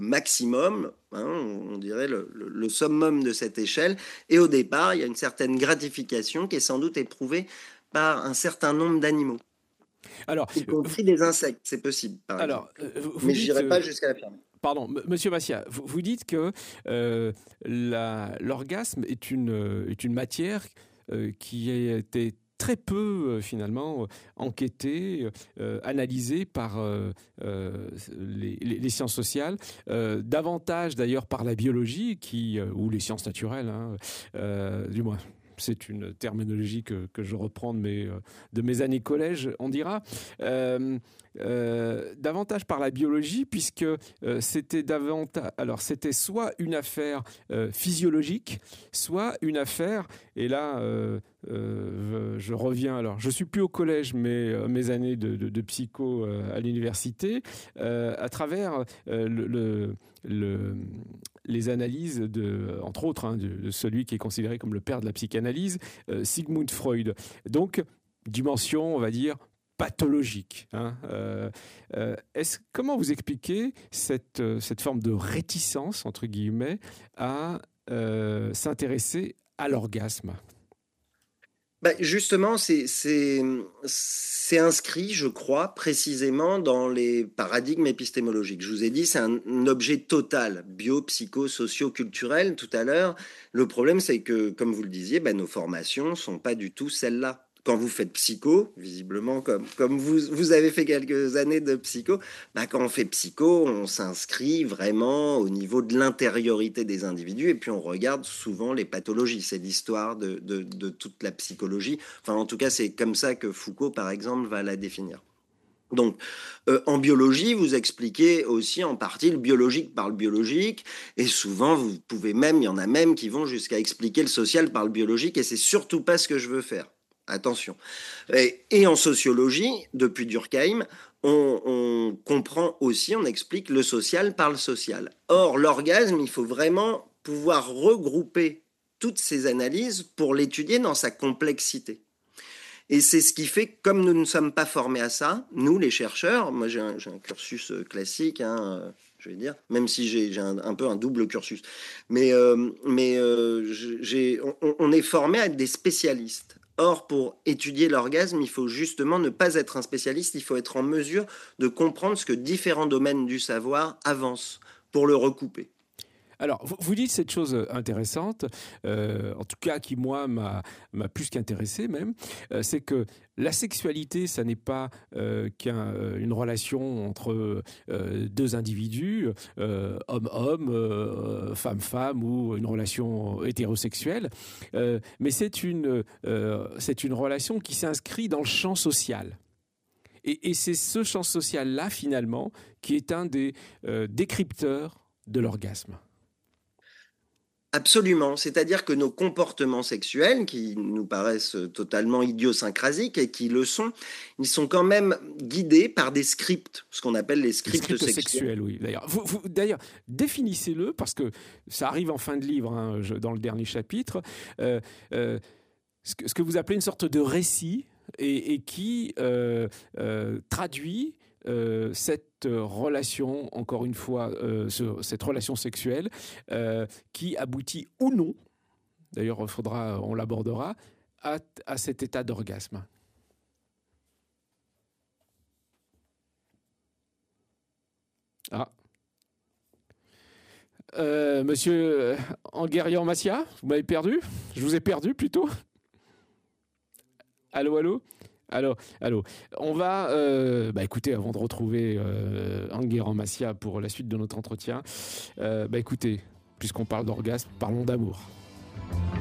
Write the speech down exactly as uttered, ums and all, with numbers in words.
maximum, hein, on dirait le, le, le summum de cette échelle. Et au départ, il y a une certaine gratification qui est sans doute éprouvée par un certain nombre d'animaux. Alors, y vous, compris des insectes, c'est possible, par alors exemple. euh, vous Mais je dites... n'irai Euh, pas jusqu'à l'affirmer. Pardon, M- Monsieur Massia, vous, vous dites que euh, la- l'orgasme est une, est une matière euh, qui a été très peu euh, finalement enquêtée, euh, analysée par euh, euh, les, les- les sciences sociales, euh, davantage d'ailleurs par la biologie qui, euh, ou les sciences naturelles, hein, euh, du moins. C'est une terminologie que, que je reprends de mes, euh, de mes années collège, on dira. Euh, euh, davantage par la biologie, puisque euh, c'était davantage. Alors, c'était soit une affaire euh, physiologique, soit une affaire. Et là, euh, euh, je reviens. Alors, je suis plus au collège, mais euh, mes années de, de, de psycho euh, à l'université, euh, à travers euh, le, le, le les analyses de, entre autres, hein, de, de celui qui est considéré comme le père de la psychanalyse, euh, Sigmund Freud. Donc, dimension, on va dire, pathologique. Hein. Euh, euh, est-ce, comment vous expliquez cette, euh, cette forme de réticence, entre guillemets, à euh, s'intéresser à l'orgasme? Bah, justement, c'est, c'est, c'est inscrit, je crois, précisément dans les paradigmes épistémologiques. Je vous ai dit, c'est un, un objet total, bio, psycho, socio-culturel tout à l'heure. Le problème, c'est que, comme vous le disiez, bah, nos formations sont pas du tout celles-là. Quand vous faites psycho, visiblement, comme, comme vous, vous avez fait quelques années de psycho, bah, quand on fait psycho, on s'inscrit vraiment au niveau de l'intériorité des individus et puis on regarde souvent les pathologies. C'est l'histoire de, de, de toute la psychologie. Enfin, en tout cas, c'est comme ça que Foucault, par exemple, va la définir. Donc, euh, en biologie, vous expliquez aussi en partie le biologique par le biologique, et souvent, vous pouvez même, il y en a même qui vont jusqu'à expliquer le social par le biologique, et c'est surtout pas ce que je veux faire. Attention. Et, et en sociologie, depuis Durkheim, on, on comprend aussi, on explique le social par le social. Or, l'orgasme, il faut vraiment pouvoir regrouper toutes ces analyses pour l'étudier dans sa complexité. Et c'est ce qui fait que, comme nous ne sommes pas formés à ça, nous, les chercheurs, moi j'ai un, j'ai un cursus classique, hein, je vais dire, même si j'ai, j'ai un, un peu un double cursus, mais, euh, mais euh, j'ai, on, on est formé à être des spécialistes. Or, pour étudier l'orgasme, il faut justement ne pas être un spécialiste, il faut être en mesure de comprendre ce que différents domaines du savoir avancent pour le recouper. Alors, vous, vous dites cette chose intéressante, euh, en tout cas qui, moi, m'a, m'a plus qu'intéressé même, euh, c'est que la sexualité, ça n'est pas euh, qu'une relation entre euh, deux individus, euh, homme-homme, euh, femme-femme, ou une relation hétérosexuelle, euh, mais c'est une, euh, c'est une relation qui s'inscrit dans le champ social. Et, et c'est ce champ social-là, finalement, qui est un des euh, décrypteurs de l'orgasme. Absolument, c'est-à-dire que nos comportements sexuels, qui nous paraissent totalement idiosyncrasiques et qui le sont, ils sont quand même guidés par des scripts, ce qu'on appelle les Les scripts scripts sexuels. sexuels, oui. D'ailleurs, vous, vous, d'ailleurs définissez-le, parce que ça arrive en fin de livre, hein, je, dans le dernier chapitre, euh, euh, ce, que, ce que vous appelez une sorte de récit et, et qui euh, euh, traduit euh, cette relation, encore une fois, euh, ce, cette relation sexuelle euh, qui aboutit ou non, d'ailleurs, faudra, on l'abordera, à, à cet état d'orgasme. Ah. Euh, monsieur Enguerrand Massia, vous m'avez perdu. Je vous ai perdu plutôt. Allô, allô. Allô, allô. On va, euh, bah écoutez, avant de retrouver euh, Enguerrand Massia pour la suite de notre entretien, euh, bah écoutez, puisqu'on parle d'orgasme, parlons d'amour.